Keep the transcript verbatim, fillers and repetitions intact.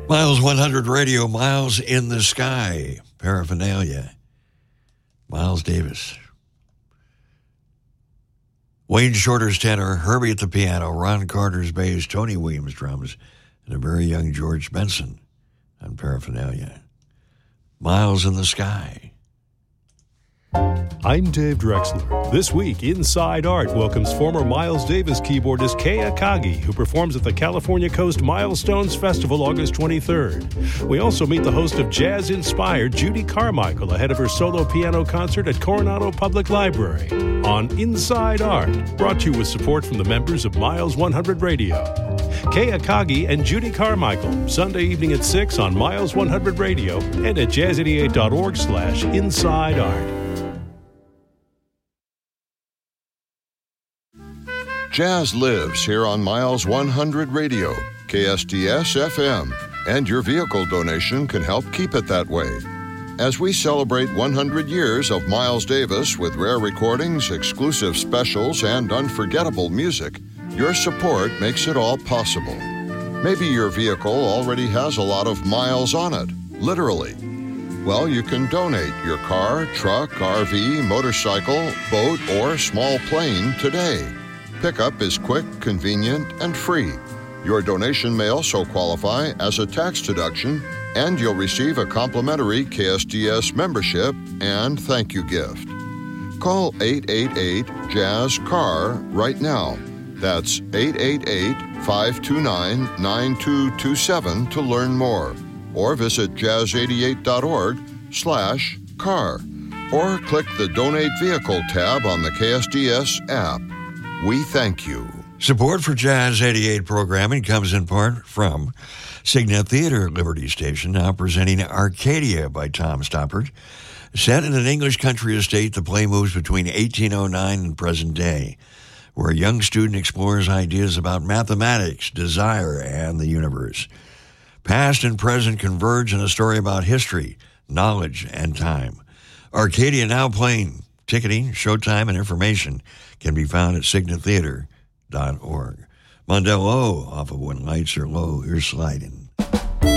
Miles one hundred Radio, Miles in the Sky, paraphernalia. Miles Davis. Wayne Shorter's tenor, Herbie at the piano, Ron Carter's bass, Tony Williams drums, and a very young George Benson on paraphernalia. Miles in the Sky. I'm Dave Drexler. This week, Inside Art welcomes former Miles Davis keyboardist Kei Akagi, who performs at the California Coast Milestones Festival August twenty-third. We also meet the host of Jazz-inspired Judy Carmichael ahead of her solo piano concert at Coronado Public Library on Inside Art, brought to you with support from the members of Miles one hundred Radio. Kei Akagi and Judy Carmichael, Sunday evening at six on Miles one hundred Radio and at jazz eighty-eight dot org slash inside art. Jazz lives here on Miles one hundred Radio, K S D S F M, and your vehicle donation can help keep it that way. As we celebrate one hundred years of Miles Davis with rare recordings, exclusive specials, and unforgettable music, your support makes it all possible. Maybe your vehicle already has a lot of miles on it, literally. Well, you can donate your car, truck, R V, motorcycle, boat, or small plane today. Pickup is quick, convenient, and free. Your donation may also qualify as a tax deduction, and you'll receive a complimentary K S D S membership and thank you gift. Call eight eight eight, jazz C A R right now. That's eight eight eight, five two nine, nine two two seven to learn more. Or visit jazz eighty-eight dot org slash car. Or click the Donate Vehicle tab on the K S D S app. We thank you. Support for Jazz eighty-eight programming comes in part from Signet Theater, Liberty Station, now presenting Arcadia by Tom Stoppard. Set in an English country estate, the play moves between eighteen oh nine and present day, where a young student explores ideas about mathematics, desire, and the universe. Past and present converge in a story about history, knowledge, and time. Arcadia now playing. Ticketing, showtime, and information can be found at signet theater dot org. Mondell O off of When Lights Are Low, you're sliding.